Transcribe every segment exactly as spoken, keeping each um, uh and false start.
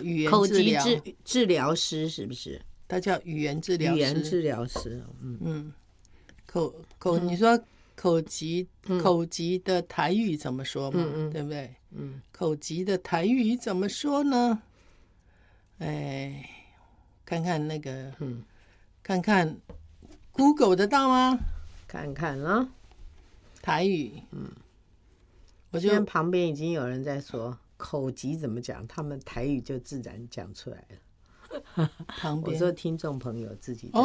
语言口疾治疗， 治治疗师是不是？ 他叫语言治疗师。 语言治疗师，嗯嗯，口口，你说口疾、嗯、口疾的台语怎么说嘛？嗯嗯对不对？嗯，口疾的台语怎么说呢？哎，看看那个，嗯，看看 Google 得到吗？ 看看啊，台语，嗯，我就旁边已经有人在说口疾怎么讲，他们台语就自然讲出来了。旁边我说听众朋友自己在讲，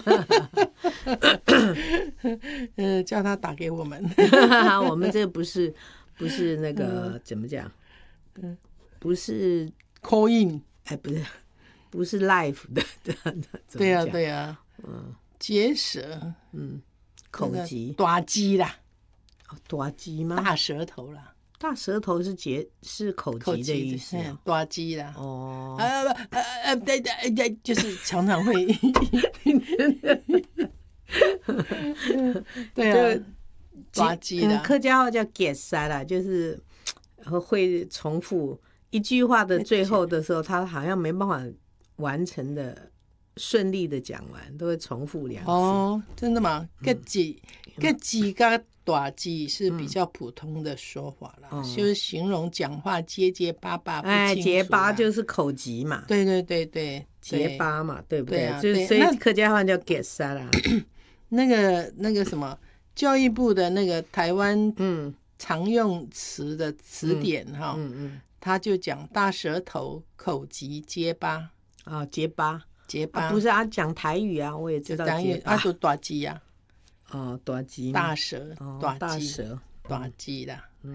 哦，呃，叫他打给我们。 我们这不是不是那个、嗯、怎么讲？嗯，不是 call in， 哎，不是不是 live 的， 对呀、啊、对呀、啊，嗯，结舌，嗯， 口疾， 大肌啦， 大肌吗？ 大舌头啦。 大舌头是结是口疾的意思、啊， 大肌啦。 哦， 呃呃呃，对对对，就是常常会，对啊，大肌啦。 客家话叫 get 塞啦，就是会重复一句话的最后的时候，他好像没办法完成的顺利的讲完，都会重复两次。 哦，真的吗？个几个几个。大肌是比较普通的说法啦、嗯、就是形容讲话结结巴巴不清楚、啊、 哎，结巴就是口疾嘛。 对对对对， 结巴嘛，对不对？ 对啊， 就是所以客家话叫结沙啦。 那个那个什么，教育部的那个台湾嗯常用词的词典哈，嗯 嗯, 嗯，他就讲大舌头、口疾、结巴啊、哦，结巴结巴、 啊、不是啊，讲台语啊，我也知道结巴， 啊，就大肌呀。 哦，大肌， 大舌， 哦、 大大舌， 大肌啦，嗯，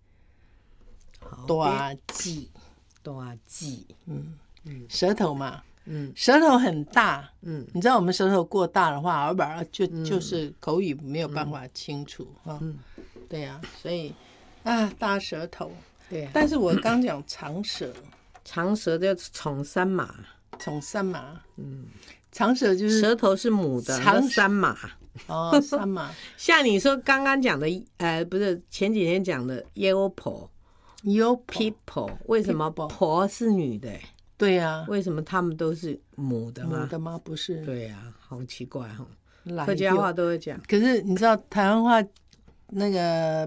大肌， 大肌，嗯嗯，舌头嘛，嗯，舌头很大，嗯，你知道我们舌头过大的话，要不然就、嗯、就是口语没有办法清楚哈，嗯，对呀、啊，所以啊，大舌头， 对、啊， 但是我刚讲长舌， 长舌叫宠三马， 宠三马，嗯，长舌就是舌头是母的，长三马。 哦，三马， 像你说刚刚讲的，呃，不是前几天讲的 yo po yo people， 为什么婆是女的？ 对呀、啊， 为什么他们都是母的吗？ 母的吗？不是。 对呀、啊，好奇怪哈、哦。客家话都会讲， 可是你知道台湾话那个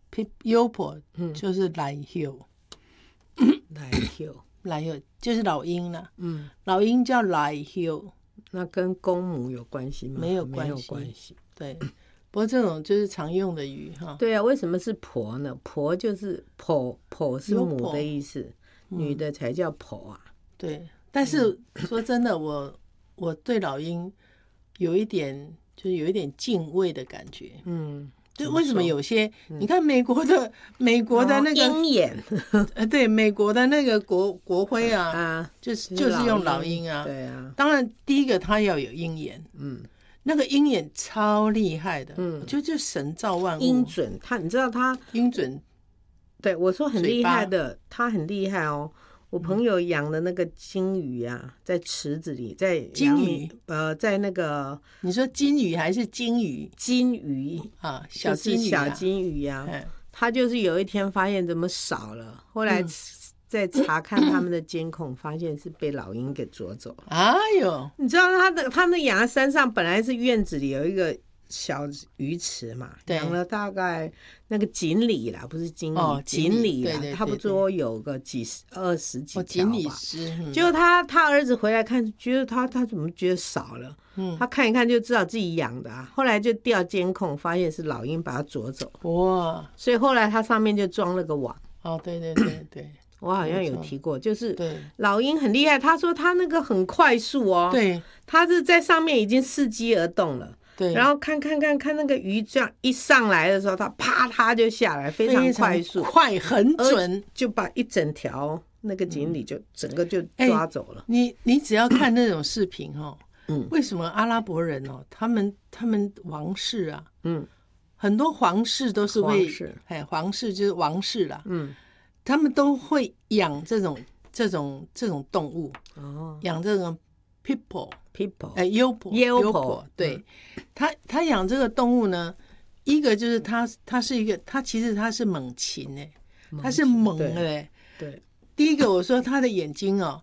yo po 就是来 yo， 来 yo 来 yo 就是老鹰啦，嗯，老鹰叫来 yo。 那跟公母有关系吗？ 没有关系， 没有关系。 对，不过这种就是常用的语哈。 对啊，为什么是婆呢？婆就是婆，婆是母的意思，嗯、女的才叫婆啊。 对，但是、嗯、说真的，我我对老鹰有一点，就是有一点敬畏的感觉。嗯。就为什么有些、嗯、你看美国的美国的那个鹰眼， 呃，对，美国的那个国国徽啊，啊就是就是用老鹰啊， 对啊。 当然，第一个它要有鹰眼，嗯，那个鹰眼超厉害的，嗯，就就神造万物， 鹰准，它你知道它鹰准， 对我说很厉害的，它很厉害哦。我朋友养的那个金鱼啊，在池子里，在金鱼， 呃，在那个你说金鱼还是金鱼？ 金鱼啊，小金鱼、 啊，小金鱼啊，他就是有一天发现怎么少了，后来再查看他们的监控，发现是被老鹰给捉走了。 哎呦， 你知道他的他们养在山上，本来是院子里有一个小鱼池嘛，养了大概那个锦鲤啦，不是金鲤，哦、锦鲤啦，差不多有个几十二十几条吧。 锦鲤师，嗯、 结果他他儿子回来看，觉得他他怎么觉得少了？嗯，他看一看就知道自己养的啊。后来就调监控，发现是老鹰把它捉走。 哇！所以后来他上面就装了个网。 哦，对对对对。 我好像有提过，就是老鹰很厉害。他说他那个很快速哦， 对， 他是在上面已经伺机而动了。 对， 然后看看看看那个鱼这样一上来的时候，它啪它就下来，非常快速， 快很准， 就把一整条那个锦鲤就、嗯、整个就抓走了。 欸、你你只要看那种视频哦，嗯，为什么阿拉伯人哦，他们他们王室啊，嗯，很多皇室都是会， 皇室， 哎，皇室就是王室啦，嗯，他们都会养这种这种这种动物，哦，养这种 people。 people， 哎，优婆，优婆，对，嗯、他他养这个动物呢，一个就是他他是一个，他其实他是猛禽哎，他是猛哎， 对， 第一个我说他的眼睛哦，